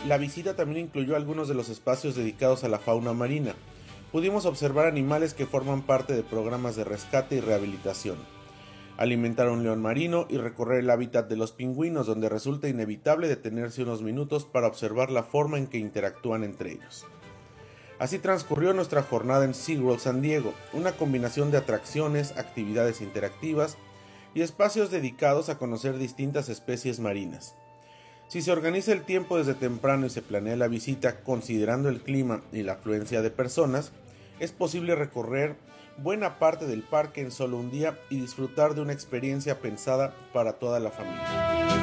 La visita también incluyó algunos de los espacios dedicados a la fauna marina. Pudimos observar animales que forman parte de programas de rescate y rehabilitación, alimentar a un león marino y recorrer el hábitat de los pingüinos, donde resulta inevitable detenerse unos minutos para observar la forma en que interactúan entre ellos. Así transcurrió nuestra jornada en SeaWorld San Diego, una combinación de atracciones, actividades interactivas y espacios dedicados a conocer distintas especies marinas. Si se organiza el tiempo desde temprano y se planea la visita considerando el clima y la afluencia de personas, es posible recorrer buena parte del parque en solo un día y disfrutar de una experiencia pensada para toda la familia.